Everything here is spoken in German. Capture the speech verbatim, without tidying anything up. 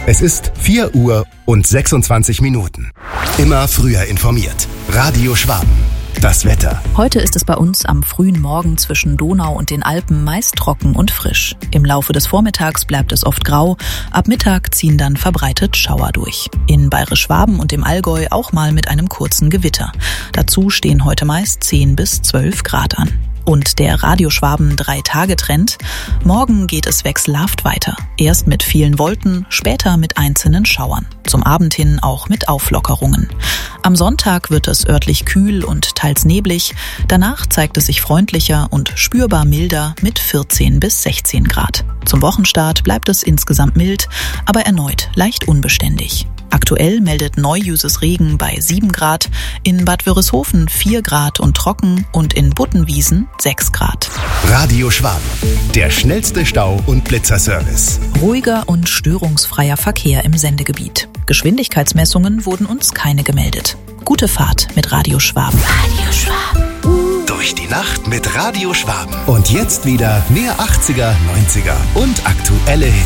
Es ist vier Uhr und sechsundzwanzig Minuten. Immer früher informiert. Radio Schwaben. Das Wetter. Heute ist es bei uns am frühen Morgen zwischen Donau und den Alpen meist trocken und frisch. Im Laufe des Vormittags bleibt es oft grau. Ab Mittag ziehen dann verbreitet Schauer durch. In Bayerisch-Schwaben und dem Allgäu auch mal mit einem kurzen Gewitter. Dazu stehen heute meist zehn bis zwölf Grad an. Und der Radio Schwaben Drei-Tage-Trend. Morgen geht es wechselhaft weiter. Erst mit vielen Wolken, später mit einzelnen Schauern. Zum Abend hin auch mit Auflockerungen. Am Sonntag wird es örtlich kühl und teils neblig. Danach zeigt es sich freundlicher und spürbar milder mit vierzehn bis sechzehn Grad. Zum Wochenstart bleibt es insgesamt mild, aber erneut leicht unbeständig. Aktuell meldet Neujuses Regen bei sieben Grad, in Bad Wörishofen vier Grad und trocken und in Buttenwiesen sechs Grad. Radio Schwaben, der schnellste Stau- und Blitzerservice. Ruhiger und störungsfreier Verkehr im Sendegebiet. Geschwindigkeitsmessungen wurden uns keine gemeldet. Gute Fahrt mit Radio Schwaben. Radio Schwaben. Durch die Nacht mit Radio Schwaben. Und jetzt wieder mehr achtziger, neunziger und aktuelle Hits.